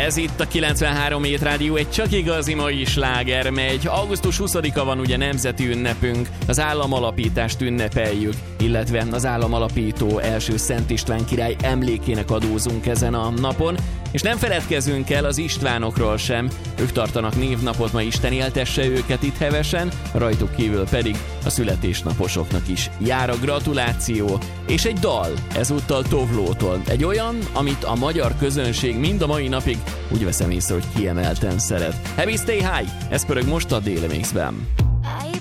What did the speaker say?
Ez itt a 93 Hét Rádió, egy csak igazi mai sláger megy. Augusztus 20-a van ugye nemzeti ünnepünk, az államalapítást ünnepeljük, illetve az államalapító első Szent István király emlékének adózunk ezen a napon, és nem feledkezünk el az Istvánokról sem, ők tartanak névnapot, ma Isten éltesse őket itt hevesen, rajtuk kívül pedig a születésnaposoknak is jár a gratuláció, és egy dal, ezúttal Tovlótól, egy olyan, amit a magyar közönség mind a mai napig úgy veszem észre, hogy kiemelten szeret. Happy Stay High, ez pörög most a Daily Mixben.